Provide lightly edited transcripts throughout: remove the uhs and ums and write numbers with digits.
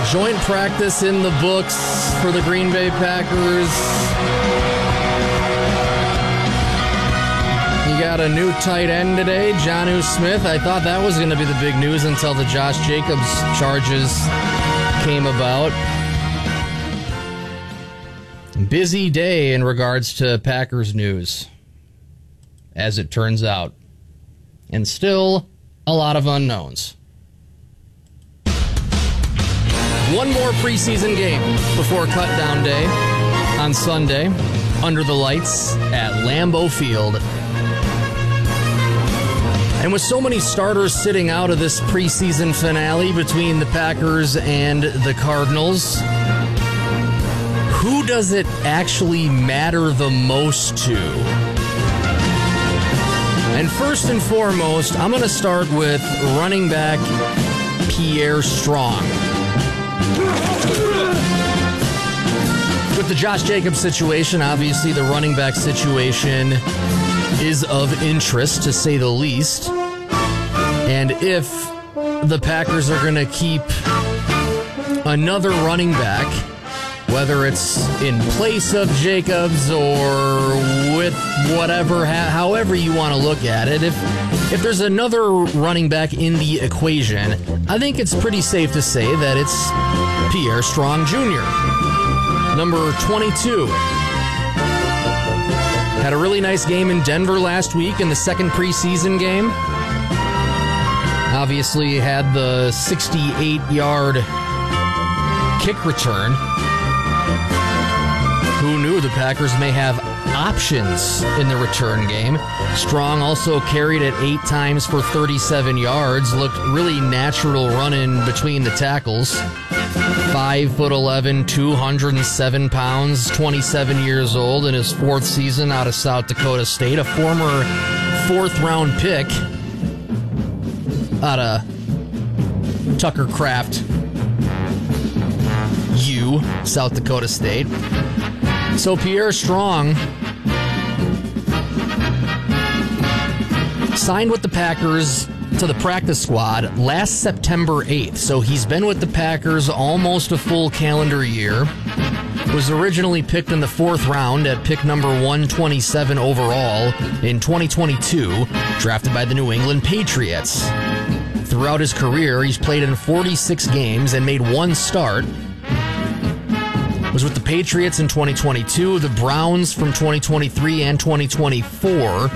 joint practice in the books for the Green Bay Packers. You got a new tight end today, Jonnu Smith. I thought that was going to be the big news until the Josh Jacobs charges came about. Busy day in regards to Packers news, as it turns out. And still a lot of unknowns. One more preseason game before cutdown day on Sunday under the lights at Lambeau Field. And with so many starters sitting out of this preseason finale between the Packers and the Cardinals, who does it actually matter the most to? And first and foremost, I'm going to start with running back Pierre Strong. With the Josh Jacobs situation, obviously the running back situation is of interest, to say the least. And if the Packers are going to keep another running back, whether it's in place of Jacobs or with whatever, however you want to look at it, if there's another running back in the equation, I think it's pretty safe to say that it's Pierre Strong Jr., number 22. Had a really nice game in Denver last week in the second preseason game. Obviously had the 68-yard kick return. Who knew the Packers may have options in the return game? Strong also carried it 8 times for 37 yards. Looked really natural running between the tackles. 5'11", 207 pounds, 27 years old, in his 4th season out of South Dakota State. A former 4th-round pick out of Tucker Craft U, South Dakota State. So Pierre Strong signed with the Packers to the practice squad last September 8th. So he's been with the Packers almost a full calendar year. Was originally picked in the 4th round at pick number 127 overall in 2022, drafted by the New England Patriots. Throughout his career, he's played in 46 games and made 1 start. Was with the Patriots in 2022, the Browns from 2023 and 2024.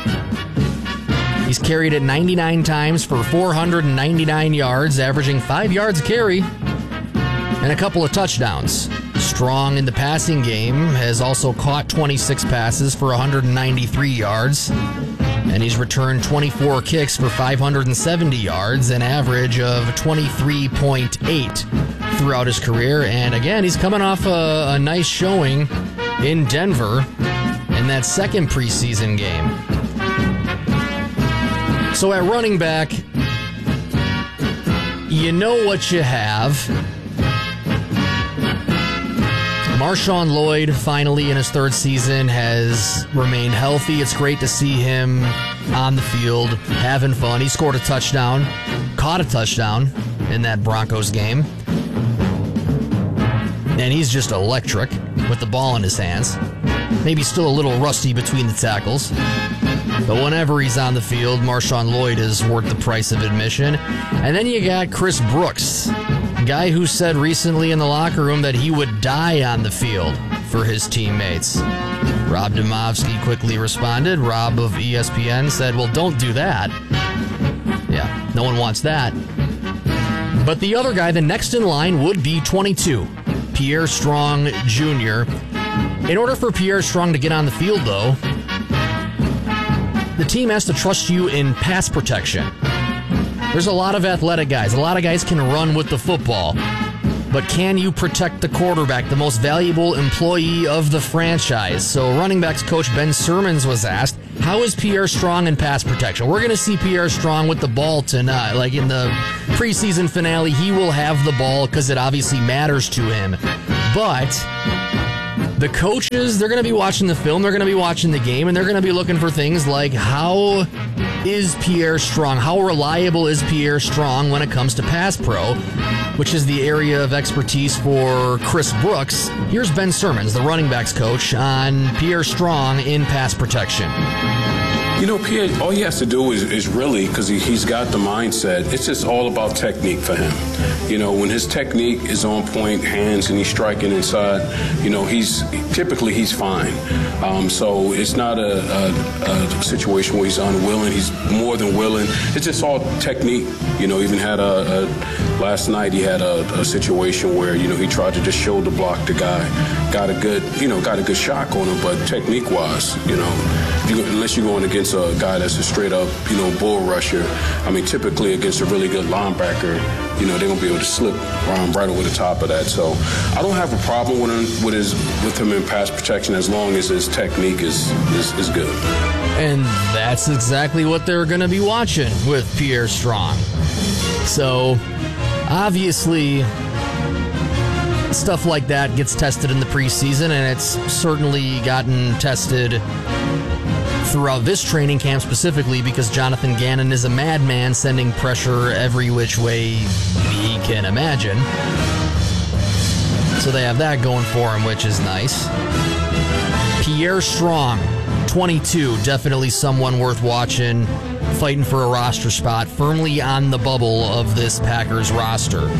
He's carried it 99 times for 499 yards, averaging 5 yards a carry and a couple of touchdowns. Strong in the passing game, has also caught 26 passes for 193 yards, and he's returned 24 kicks for 570 yards, an average of 23.8 throughout his career. And again, he's coming off a nice showing in Denver in that second preseason game. So at running back, you know what you have. Marshawn Lloyd, finally in his 3rd season, has remained healthy. It's great to see him on the field, having fun. He scored a touchdown, caught a touchdown in that Broncos game. And he's just electric with the ball in his hands. Maybe still a little rusty between the tackles. But whenever he's on the field, Marshawn Lloyd is worth the price of admission. And then you got Chris Brooks, a guy who said recently in the locker room that he would die on the field for his teammates. Rob Demovsky quickly responded. Rob of ESPN said, well, don't do that. Yeah, no one wants that. But the other guy, the next in line, would be 22, Pierre Strong Jr. In order for Pierre Strong to get on the field, though, the team has to trust you in pass protection. There's a lot of athletic guys. A lot of guys can run with the football. But can you protect the quarterback, the most valuable employee of the franchise? So running backs coach Ben Simmons was asked, how is Pierre Strong in pass protection? We're going to see Pierre Strong with the ball tonight. Like in the preseason finale, he will have the ball because it obviously matters to him. But the coaches, they're going to be watching the film, they're going to be watching the game, and they're going to be looking for things like how is Pierre Strong? How reliable is Pierre Strong when it comes to pass pro, which is the area of expertise for Chris Brooks? Here's Ben Sermons, the running backs coach, on Pierre Strong in pass protection. You know, Pierre, all he has to do is really, because he's got the mindset, it's just all about technique for him. You know, when his technique is on point, hands, and he's striking inside, you know, he's fine. So it's not a situation where he's unwilling. He's more than willing. It's just all technique. You know, even had last night he had a situation where, you know, he tried to just shoulder block the guy, got a good shock on him, but technique-wise, you know, unless you're going against a guy that's a straight-up, you know, bull rusher, I mean, typically against a really good linebacker, you know, they're going to be able to slip right over the top of that. So I don't have a problem with him in pass protection as long as his technique is good. And that's exactly what they're going to be watching with Pierre Strong. So, obviously, stuff like that gets tested in the preseason, and it's certainly gotten tested throughout this training camp specifically because Jonathan Gannon is a madman sending pressure every which way he can imagine. So they have that going for him, which is nice. Pierre Strong, 22, definitely someone worth watching, fighting for a roster spot, firmly on the bubble of this Packers roster.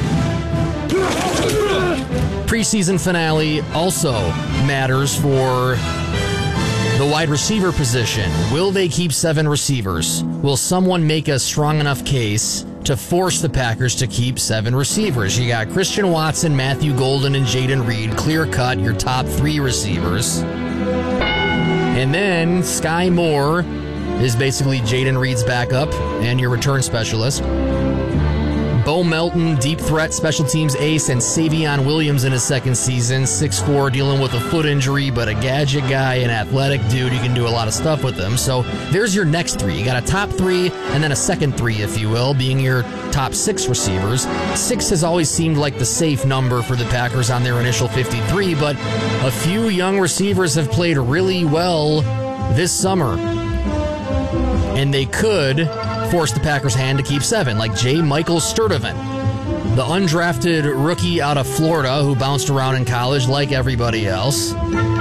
Preseason finale also matters for the wide receiver position. Will they keep 7 receivers? Will someone make a strong enough case to force the Packers to keep 7 receivers? You got Christian Watson, Matthew Golden, and Jayden Reed, clear-cut, your top 3 receivers. And then Sky Moore is basically Jayden Reed's backup and your return specialist. Bo Melton, deep threat, special teams ace, and Savion Williams in his second season, 6'4", dealing with a foot injury, but a gadget guy, an athletic dude. You can do a lot of stuff with him. So there's your next 3. You got a top 3 and then a second 3, if you will, being your top 6 receivers. 6 has always seemed like the safe number for the Packers on their initial 53, but a few young receivers have played really well this summer. And they could force the Packers' hand to keep 7, like J. Michael Sturdivant, the undrafted rookie out of Florida who bounced around in college like everybody else.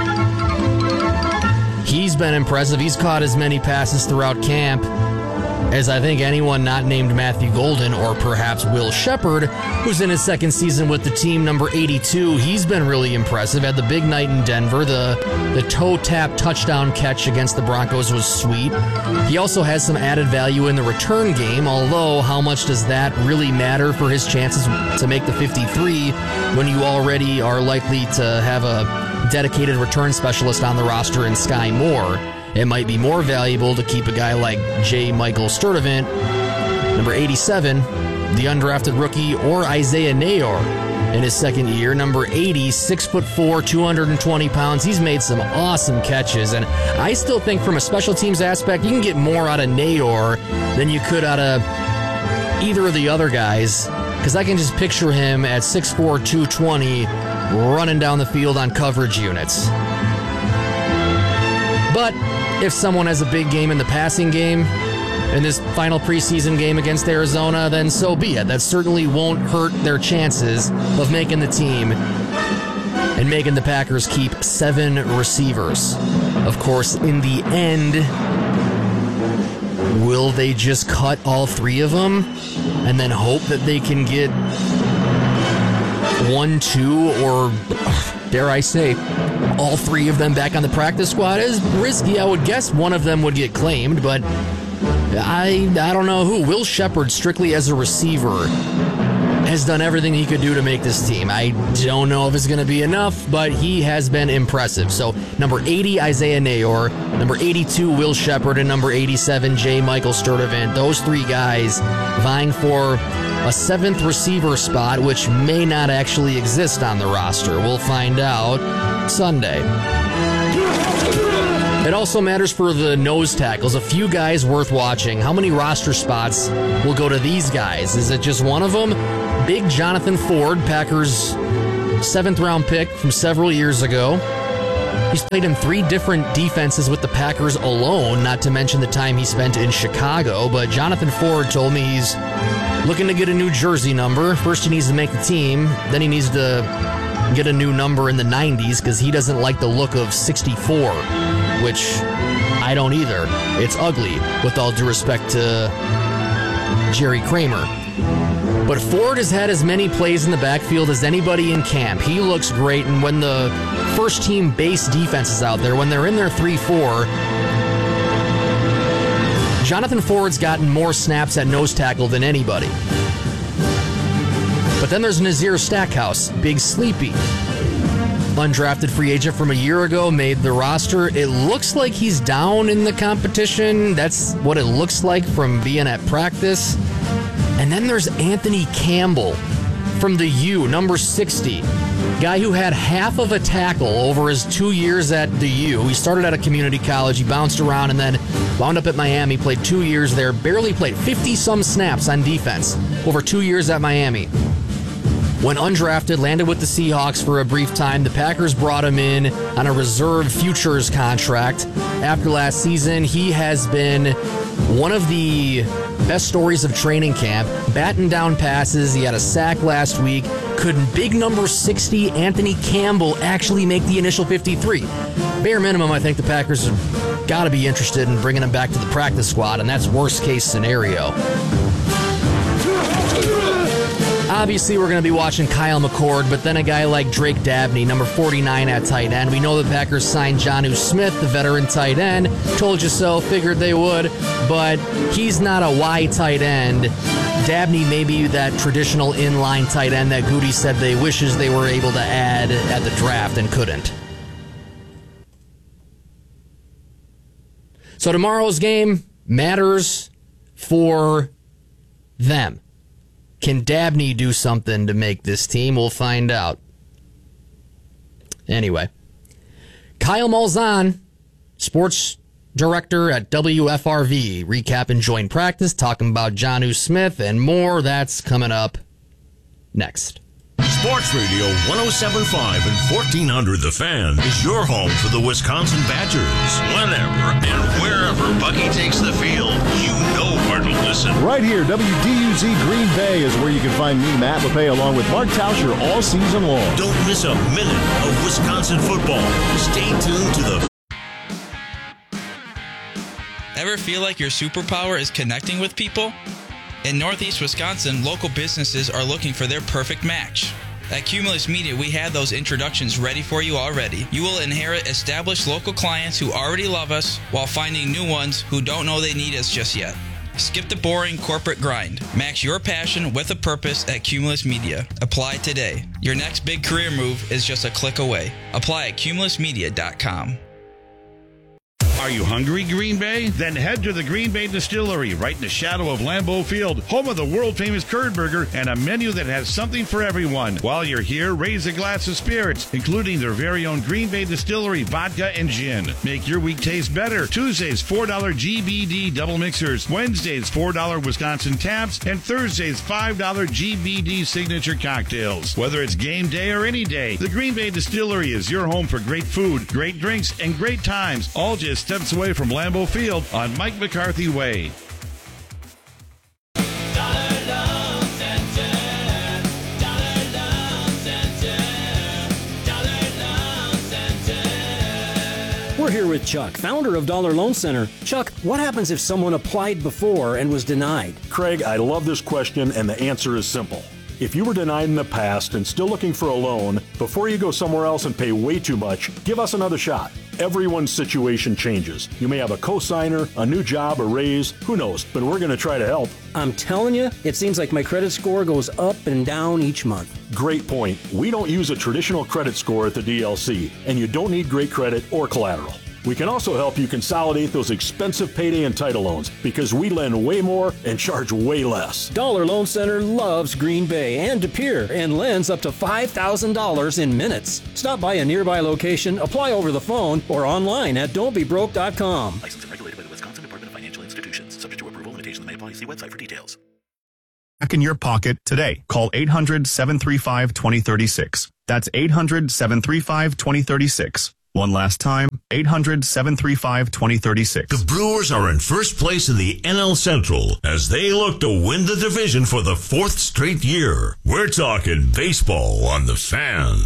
He's been impressive. He's caught as many passes throughout camp as I think anyone not named Matthew Golden or perhaps Will Shepard, who's in his second season with the team, number 82. He's been really impressive. Had the big night in Denver. The toe-tap touchdown catch against the Broncos was sweet. He also has some added value in the return game, although how much does that really matter for his chances to make the 53 when you already are likely to have a dedicated return specialist on the roster in Sky Moore? It might be more valuable to keep a guy like J. Michael Sturdivant, number 87, the undrafted rookie, or Isaiah Nayor in his second year, number 80, 6'4", 220 pounds. He's made some awesome catches, and I still think from a special teams aspect, you can get more out of Nayor than you could out of either of the other guys, because I can just picture him at 6'4", 220 running down the field on coverage units. But if someone has a big game in the passing game in this final preseason game against Arizona, then so be it. That certainly won't hurt their chances of making the team and making the Packers keep 7 receivers. Of course, in the end, will they just cut all 3 of them and then hope that they can get 1, 2, or dare I say, all 3 of them back on the practice squad? Is risky. I would guess one of them would get claimed, but I don't know who. Will Shepard, strictly as a receiver, has done everything he could do to make this team. I don't know if it's going to be enough, but he has been impressive. So, number 80, Isaiah Nayor, number 82, Will Shepard, and number 87, J. Michael Sturdivant. Those 3 guys vying for a 7th receiver spot, which may not actually exist on the roster. We'll find out Sunday. It also matters for the nose tackles. A few guys worth watching. How many roster spots will go to these guys? Is it just one of them? Big Jonathan Ford, Packers' 7th round pick from several years ago. He's played in 3 different defenses with the Packers alone, not to mention the time he spent in Chicago. But Jonathan Ford told me he's looking to get a new jersey number. First he needs to make the team, then he needs to get a new number in the 90s because he doesn't like the look of 64, which I don't either. It's ugly, with all due respect to Jerry Kramer. But Ford has had as many plays in the backfield as anybody in camp. He looks great, and when the first team base defense is out there, when they're in their 3-4, Jonathan Ford's gotten more snaps at nose tackle than anybody. But then there's Nazir Stackhouse, Big Sleepy. Undrafted free agent from a year ago, made the roster. It looks like he's down in the competition. That's what it looks like from being at practice. And then there's Anthony Campbell from the U, number 60. Guy who had half of a tackle over his 2 years at the U. He started at a community college, he bounced around and then wound up at Miami, played 2 years there, barely played 50-some snaps on defense over 2 years at Miami. When undrafted, landed with the Seahawks for a brief time. The Packers brought him in on a reserve futures contract. After last season, he has been one of the best stories of training camp. Batting down passes. He had a sack last week. Could big number 60 Anthony Campbell actually make the initial 53? Bare minimum, I think the Packers have got to be interested in bringing him back to the practice squad, and that's worst case scenario. Obviously, we're going to be watching Kyle McCord, but then a guy like Drake Dabney, number 49 at tight end. We know the Packers signed Jonnu Smith, the veteran tight end. Told you so, figured they would, but he's not a Y tight end. Dabney may be that traditional inline tight end that Goody said they wishes they were able to add at the draft and couldn't. So tomorrow's game matters for them. Can Dabney do something to make this team? We'll find out. Anyway, Kyle Malzahn, sports director at WFRV, recapping joint practice, talking about Jonnu Smith and more. That's coming up next. Sports Radio 107.5 and 1400 The Fan is your home for the Wisconsin Badgers. Whenever and wherever Bucky takes the field, you know where to listen. Right here, WDUZ Green Bay is where you can find me, Matt LePay, along with Mark Tauscher all season long. Don't miss a minute of Wisconsin football. Stay tuned to the... Ever feel like your superpower is connecting with people? In Northeast Wisconsin, local businesses are looking for their perfect match. At Cumulus Media, we have those introductions ready for you already. You will inherit established local clients who already love us while finding new ones who don't know they need us just yet. Skip the boring corporate grind. Match your passion with a purpose at Cumulus Media. Apply today. Your next big career move is just a click away. Apply at cumulusmedia.com. Are you hungry, Green Bay? Then head to the Green Bay Distillery, right in the shadow of Lambeau Field, home of the world-famous curd burger and a menu that has something for everyone. While you're here, raise a glass of spirits, including their very own Green Bay Distillery vodka and gin. Make your week taste better. Tuesdays, $4 GBD double mixers. Wednesdays, $4 Wisconsin taps. And Thursdays, $5 GBD signature cocktails. Whether it's game day or any day, the Green Bay Distillery is your home for great food, great drinks, and great times, all just steps away from Lambeau Field on Mike McCarthy Way. We're here with Chuck, founder of Dollar Loan Center. Chuck, what happens if someone applied before and was denied? Craig, I love this question, and the answer is simple. If you were denied in the past and still looking for a loan, before you go somewhere else and pay way too much, give us another shot. Everyone's situation changes. You may have a cosigner, a new job, a raise, who knows, but we're going to try to help. I'm telling you, it seems like my credit score goes up and down each month. Great point. We don't use a traditional credit score at the DLC, and you don't need great credit or collateral. We can also help you consolidate those expensive payday and title loans because we lend way more and charge way less. Dollar Loan Center loves Green Bay and De Pere and lends up to $5,000 in minutes. Stop by a nearby location, apply over the phone, or online at don'tbebroke.com. Licensed and regulated by the Wisconsin Department of Financial Institutions. Subject to approval, limitations may apply. See website for details. Back in your pocket today. Call 800-735-2036. That's 800-735-2036. One last time, 800-735-2036. The Brewers are in first place in the NL Central as they look to win the division for the 4th straight year. We're talking baseball on The Fan.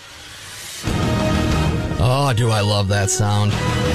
Oh, do I love that sound.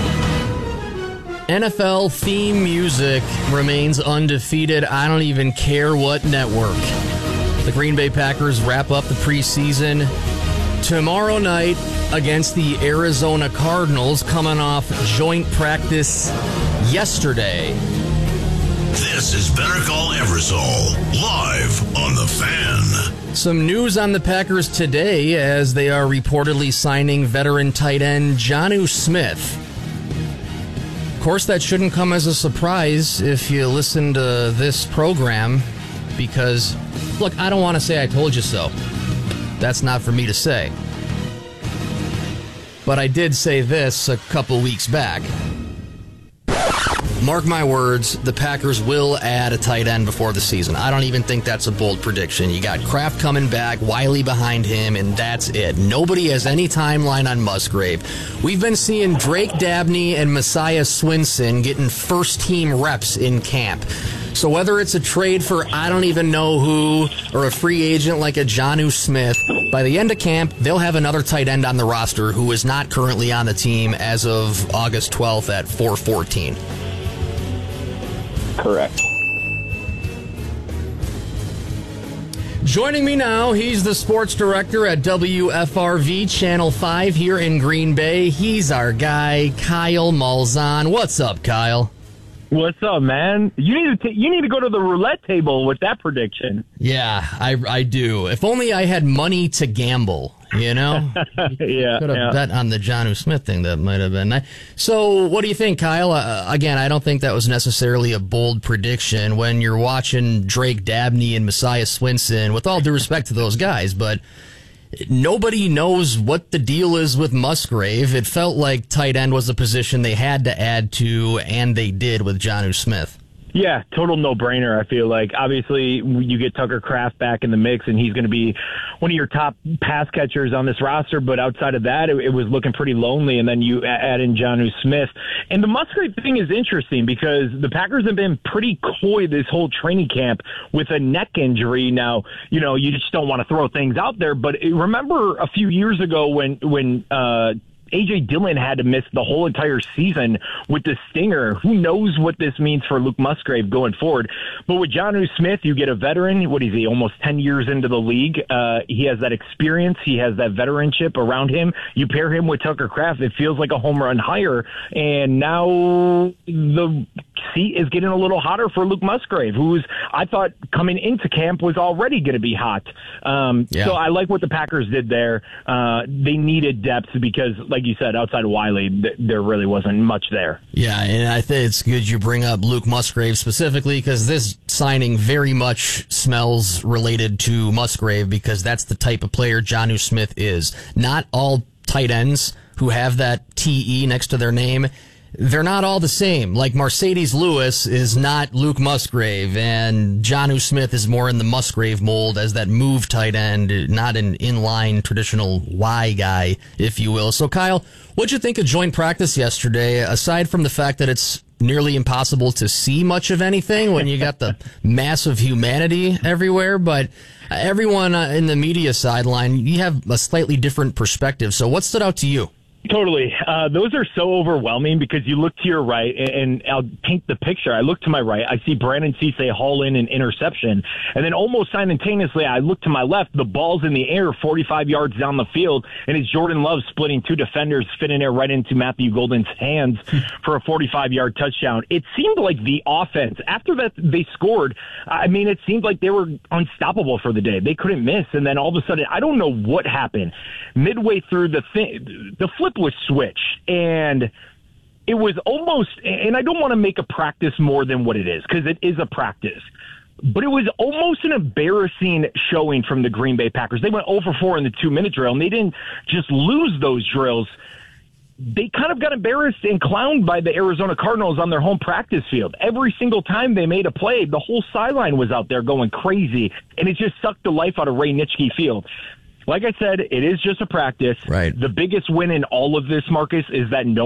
NFL theme music remains undefeated. I don't even care what network. The Green Bay Packers wrap up the preseason tomorrow night against the Arizona Cardinals, coming off joint practice yesterday. This is Better Call Eversole, live on The Fan. Some news on the Packers today as they are reportedly signing veteran tight end Jonnu Smith. Of course, that shouldn't come as a surprise if you listen to this program because, look, I don't want to say I told you so. That's not for me to say. But I did say this a couple weeks back. Mark my words, the Packers will add a tight end before the season. I don't even think that's a bold prediction. You got Kraft coming back, Wiley behind him, and that's it. Nobody has any timeline on Musgrave. We've been seeing Drake Dabney and Messiah Swinson getting first-team reps in camp. So whether it's a trade for I don't even know who or a free agent like a Jonnu Smith, by the end of camp, they'll have another tight end on the roster who is not currently on the team as of August 12th at 4:14. Correct. Joining me now, he's the sports director at WFRV Channel 5 here in Green Bay. He's our guy, Kyle Malzahn. What's up, Kyle? What's up, man? You need to go to the roulette table with that prediction. Yeah, I do. If only I had money to gamble, you know? Yeah. Could have bet on the Jonnu Smith thing. That might have been nice. So what do you think, Kyle? Again, I don't think that was necessarily a bold prediction when you're watching Drake Dabney and Messiah Swinson, with all due respect to those guys, but nobody knows what the deal is with Musgrave. It felt like tight end was a position they had to add to, and they did with Jonnu Smith. Yeah, total no-brainer, I feel like. Obviously, you get Tucker Kraft back in the mix, and he's going to be one of your top pass catchers on this roster. But outside of that, it was looking pretty lonely, and then you add in Jonnu Smith. And the Musgrave thing is interesting because the Packers have been pretty coy this whole training camp with a neck injury. Now, you know, you just don't want to throw things out there. But remember a few years ago when A.J. Dillon had to miss the whole entire season with the stinger. Who knows what this means for Luke Musgrave going forward? But with Jonnu Smith, you get a veteran. What is he, almost 10 years into the league? He has that experience. He has that veteranship around him. You pair him with Tucker Kraft, it feels like a home run hire. And now the seat is getting a little hotter for Luke Musgrave, who's, I thought, coming into camp was already going to be hot. So I like what the Packers did there. They needed depth because, like you said, outside of Wiley, there really wasn't much there. Yeah, and I think it's good you bring up Luke Musgrave specifically because this signing very much smells related to Musgrave because that's the type of player Jonnu Smith is. Not all tight ends who have that TE next to their name, they're not all the same. Like Mercedes Lewis is not Luke Musgrave, and Jonnu Smith is more in the Musgrave mold as that move tight end, not an inline traditional Y guy, if you will. So, Kyle, what'd you think of joint practice yesterday, aside from the fact that it's nearly impossible to see much of anything when you got the mass of humanity everywhere, but everyone in the media sideline, you have a slightly different perspective. So what stood out to you? Totally. Those are so overwhelming because you look to your right, and I'll paint the picture. I look to my right. I see Brandon Cisse haul in an interception. And then almost simultaneously, I look to my left. The ball's in the air 45 yards down the field, and it's Jordan Love splitting two defenders, fitting it right into Matthew Golden's hands for a 45-yard touchdown. It seemed like the offense, after that they scored, I mean, it seemed like they were unstoppable for the day. They couldn't miss. And then all of a sudden, I don't know what happened. Midway through the flip was switched, and it was almost, and I don't want to make a practice more than what it is because it is a practice, but it was almost an embarrassing showing from the Green Bay Packers. They went 0 for 4 in the 2-minute drill, and they didn't just lose those drills. They kind of got embarrassed and clowned by the Arizona Cardinals on their home practice field. Every single time they made a play, the whole sideline was out there going crazy, and it just sucked the life out of Ray Nitschke Field. Like I said, it is just a practice. Right. The biggest win in all of this, Marcus, is that no